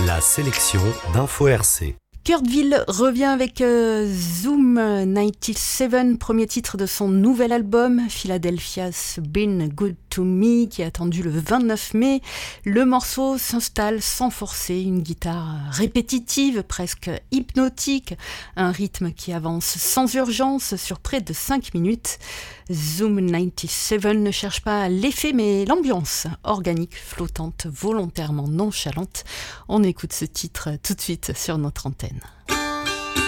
La sélection d'Info RC. Kurtville revient avec Zoom 97, premier titre de son nouvel album Philadelphia's Been Good to Me, qui est attendu le 29 mai. Le morceau s'installe sans forcer, une guitare répétitive, presque hypnotique, un rythme qui avance sans urgence sur près de 5 minutes. Zoom 97 ne cherche pas l'effet mais l'ambiance organique, flottante, volontairement nonchalante. On écoute ce titre tout de suite sur notre antenne.